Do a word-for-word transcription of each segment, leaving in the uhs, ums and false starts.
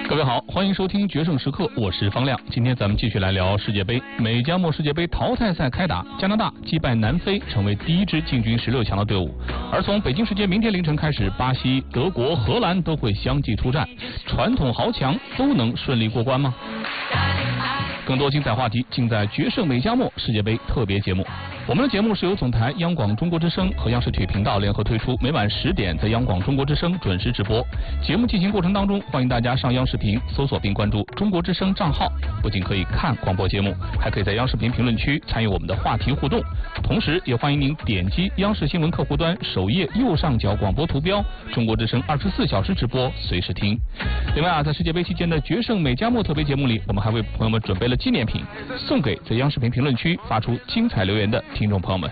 各位好，欢迎收听决胜时刻，我是方亮。今天咱们继续来聊世界杯。美加墨世界杯淘汰赛开打，加拿大击败南非，成为第一支进军十六强的队伍。而从北京时间明天凌晨开始，巴西、德国、荷兰都会相继出战，传统豪强都能顺利过关吗？更多精彩话题尽在决胜美加墨世界杯特别节目。我们的节目是由总台央广中国之声和央视体育频道联合推出，每晚十点在央广中国之声准时直播。节目进行过程当中，欢迎大家上央视频搜索并关注中国之声账号，不仅可以看广播节目，还可以在央视频评论区参与我们的话题互动。同时也欢迎您点击央视新闻客户端首页右上角广播图标，中国之声二十四小时直播，随时听。另外啊，在世界杯期间的决胜美加墨特别节目里，我们还为朋友们准备了纪念品，送给在央视频评论区发出精彩留言的听众朋友们。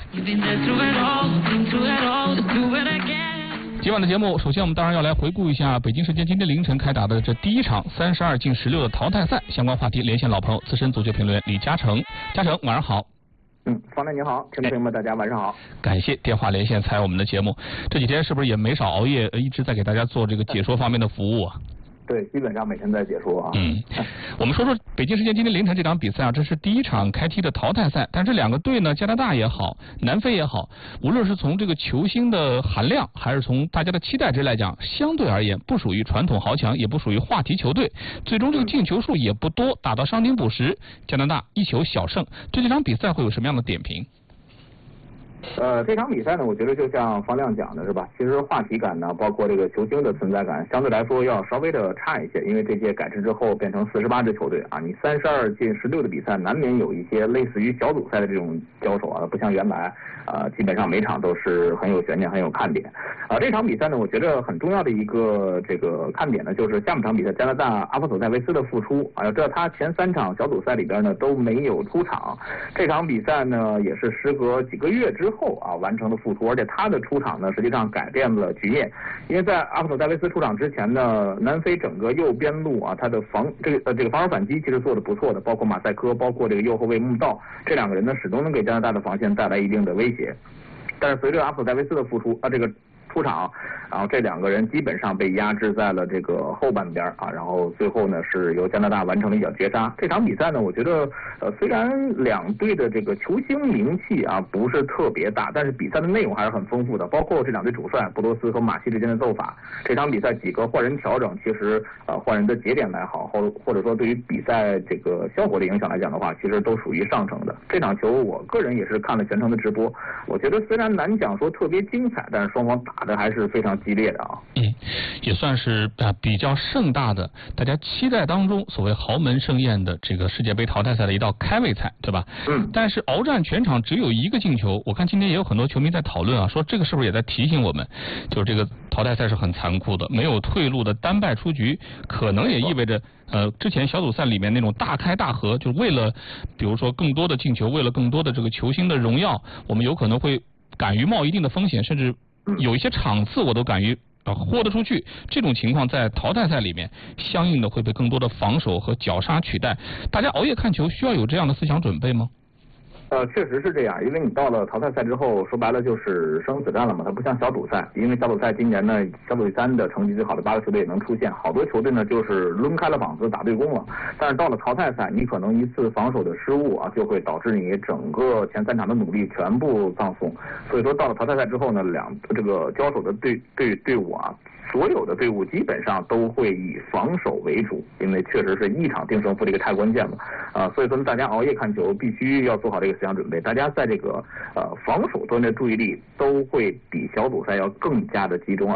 今晚的节目，首先我们当然要来回顾一下北京时间今天凌晨开打的这第一场三十二进十六的淘汰赛相关话题，连线老朋友资深足球评论员李嘉诚。嘉诚，晚上好。 嗯，方亮你好，听众朋友们大家晚上好。 感谢电话连线参与我们的节目。这几天是不是也没少熬夜，一直在给大家做这个解说方面的服务啊？ 对，基本上每天在解说啊。 嗯，我们说说北京时间今天凌晨这场比赛啊，这是第一场开踢的淘汰赛，但这两个队呢，加拿大也好，南非也好，无论是从这个球星的含量，还是从大家的期待值来讲，相对而言不属于传统豪强，也不属于话题球队，最终这个进球数也不多，打到伤停补时，加拿大一球小胜。对这场比赛会有什么样的点评？ 呃，这场比赛呢，我觉得就像方亮讲的是吧？其实话题感呢，包括这个球星的存在感，相对来说要稍微的差一些，因为这届改制之后变成四十八支球队啊，你三十二进十六的比赛，难免有一些类似于小组赛的这种交手啊，不像原来啊，基本上每场都是很有悬念、很有看点。啊，这场比赛呢，我觉得很重要的一个这个看点呢，就是下半场比赛加拿大阿弗索戴维斯的复出啊，要知道他前三场小组赛里边呢都没有出场，这场比赛呢也是时隔几个月之后。后啊完成了复出，而且他的出场呢，实际上改变了局面。因为在阿弗索戴维斯出场之前呢，南非整个右边路啊，他的防这个呃这个防守反击其实做的不错的，包括马赛科，包括这个右后卫穆道，这两个人呢始终能给加拿大的防线带来一定的威胁。但是随着阿弗索戴维斯的复出啊，这个出场，然后这两个人基本上被压制在了这个后半边啊，然后最后呢是由加拿大完成了一脚绝杀。这场比赛呢，我觉得呃虽然两队的这个球星名气啊不是特别大，但是比赛的内容还是很丰富的，包括这两队主帅布罗斯和马西之间的斗法。这场比赛几个换人调整，其实呃换人的节点来好，或或者说对于比赛这个效果的影响来讲的话，其实都属于上乘的。这场球我个人也是看了全程的直播，我觉得虽然难讲说特别精彩，但是双方打的还是非常激烈的啊。 嗯，也算是啊比较盛大的，大家期待当中所谓豪门盛宴的这个世界杯淘汰赛的一道开胃菜，对吧？ 嗯。 但是鏖战全场只有一个进球，我看今天也有很多球迷在讨论啊，说这个是不是也在提醒我们，就是这个淘汰赛是很残酷的，没有退路的单败出局，可能也意味着呃之前小组赛里面那种大开大合，就是为了比如说更多的进球，为了更多的这个球星的荣耀，我们有可能会敢于冒一定的风险，甚至有一些场次我都敢于啊豁得出去。这种情况在淘汰赛里面相应的会被更多的防守和绞杀取代。大家熬夜看球需要有这样的思想准备吗？ 呃，确实是这样，因为你到了淘汰赛之后，说白了就是生死战了嘛，它不像小组赛，因为小组赛今年呢，小组第三的成绩最好的八个球队也能出现，好多球队呢就是抡开了膀子打对攻了，但是到了淘汰赛，你可能一次防守的失误啊，就会导致你整个前三场的努力全部葬送，所以说到了淘汰赛之后呢，两这个交手的队队队伍啊，所有的队伍基本上都会以防守为主，因为确实是一场定胜负的一个太关键了啊，所以说大家熬夜看球必须要做好这个思想准备，大家在这个呃防守端的注意力都会比小组赛要更加的集中。